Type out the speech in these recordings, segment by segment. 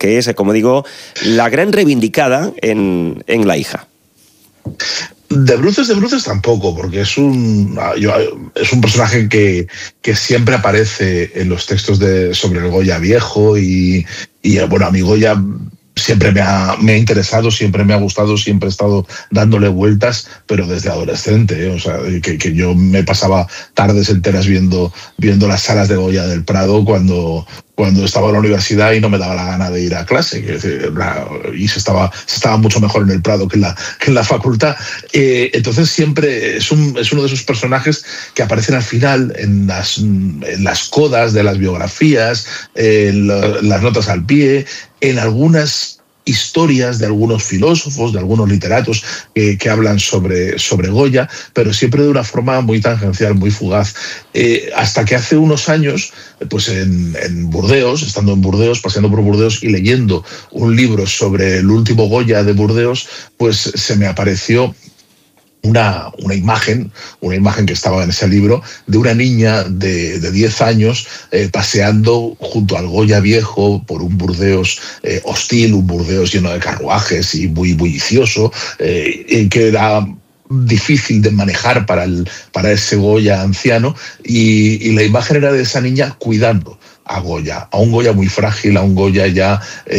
que es, como digo, la gran reivindicada en La hija. De bruces tampoco, porque es un personaje que siempre aparece en los textos sobre el Goya viejo y bueno, a mí Goya siempre me ha interesado, siempre me ha gustado, siempre he estado dándole vueltas, pero desde adolescente, o sea, que yo me pasaba tardes enteras viendo las salas de Goya del Prado cuando estaba en la universidad y no me daba la gana de ir a clase, y se estaba mucho mejor en el Prado que en la facultad. Entonces siempre es uno de esos personajes que aparecen al final en las codas de las biografías, en las notas al pie, en algunas historias de algunos filósofos, de algunos literatos que hablan sobre Goya, pero siempre de una forma muy tangencial, muy fugaz. Hasta que hace unos años, pues en Burdeos, estando en Burdeos, paseando por Burdeos y leyendo un libro sobre el último Goya de Burdeos, pues se me apareció una imagen que estaba en ese libro de una niña de 10 años paseando junto al Goya viejo por un Burdeos hostil, un Burdeos lleno de carruajes y muy bullicioso, que era difícil de manejar para ese Goya anciano, y la imagen era de esa niña cuidando a Goya, a un Goya muy frágil, a un Goya ya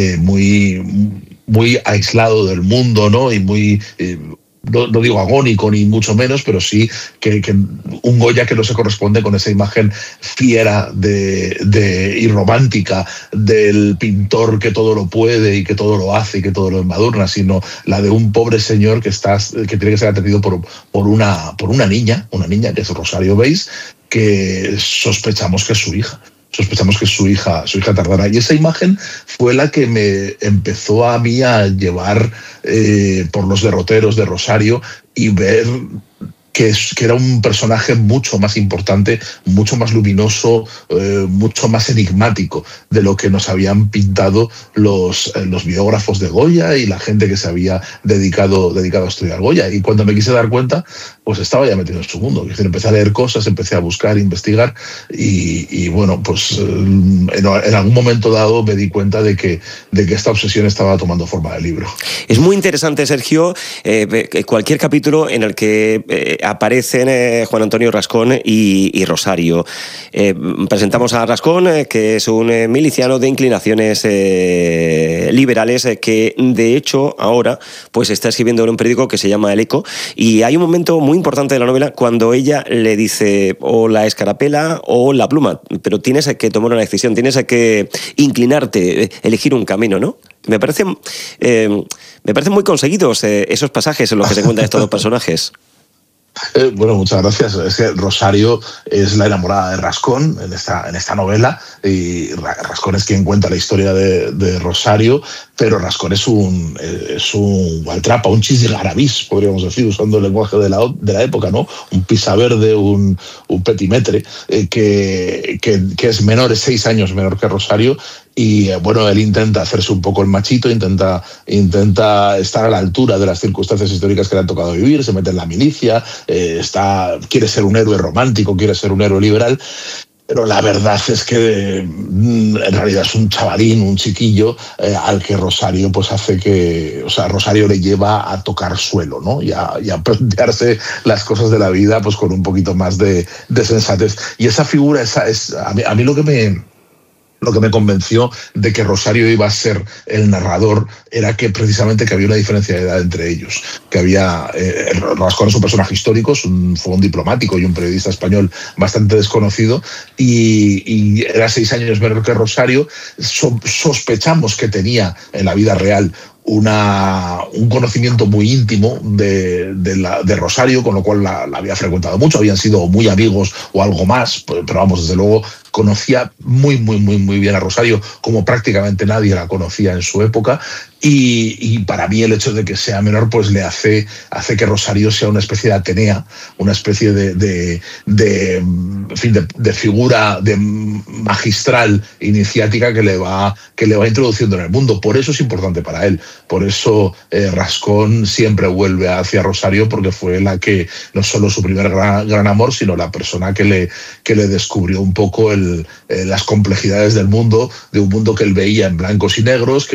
muy aislado del mundo, ¿no? Y muy... no digo agónico ni mucho menos, pero sí que un Goya que no se corresponde con esa imagen fiera y romántica del pintor que todo lo puede y que todo lo hace y que todo lo embadurna, sino la de un pobre señor que tiene que ser atendido por una niña que es Rosario Beis, que sospechamos que es su hija. Sospechamos que es su hija tardana. Y esa imagen fue la que me empezó a mí a llevar por los derroteros de Rosario y ver que era un personaje mucho más importante, mucho más luminoso, mucho más enigmático de lo que nos habían pintado los biógrafos de Goya y la gente que se había dedicado a estudiar Goya. Y cuando me quise dar cuenta, pues estaba ya metido en su mundo. Es decir, empecé a leer cosas, empecé a buscar, investigar y bueno, pues en algún momento dado me di cuenta de que esta obsesión estaba tomando forma de libro. Es muy interesante, Sergio, cualquier capítulo en el que aparecen Juan Antonio Rascón y Rosario. Presentamos a Rascón, que es un miliciano de inclinaciones liberales, que de hecho ahora pues está escribiendo en un periódico que se llama El Eco, y hay un momento muy importante de la novela cuando ella le dice o la escarapela o la pluma, pero tienes que tomar una decisión, tienes que inclinarte, elegir un camino, ¿no? Me parecen muy conseguidos esos pasajes en los que se cuentan estos dos personajes. Bueno, muchas gracias. Es que Rosario es la enamorada de Rascón en esta novela, y Rascón es quien cuenta la historia de Rosario, pero Rascón es un gualtrapa, un chisgarabís, podríamos decir, usando el lenguaje de la época, ¿no? Un pisaverde, un petimetre, que es menor, es 6 años menor que Rosario. Y bueno, él intenta hacerse un poco el machito, intenta estar a la altura de las circunstancias históricas que le han tocado vivir, se mete en la milicia, quiere ser un héroe romántico, quiere ser un héroe liberal, pero la verdad es que en realidad es un chavalín, un chiquillo al que Rosario pues hace que, o sea, Rosario le lleva a tocar suelo, ¿no? Y a plantearse las cosas de la vida pues con un poquito más de sensatez. Y esa figura, a mí lo que me convenció de que Rosario iba a ser el narrador era que precisamente que había una diferencia de edad entre ellos, que había Rascón es un personaje histórico, fue un diplomático y un periodista español bastante desconocido, y era 6 años menor que Rosario. Sospechamos que tenía en la vida real un conocimiento muy íntimo de Rosario, con lo cual la había frecuentado mucho, habían sido muy amigos o algo más, pero vamos, desde luego conocía muy, muy, muy, muy bien a Rosario, como prácticamente nadie la conocía en su época, y para mí el hecho de que sea menor pues le hace que Rosario sea una especie de Atenea, una especie de figura magistral, iniciática, que le va introduciendo en el mundo. Por eso es importante para él. Por eso Rascón siempre vuelve hacia Rosario, porque fue la que, no solo su primer gran amor, sino la persona que le descubrió un poco las complejidades del mundo, de un mundo que él veía en blancos y negros, que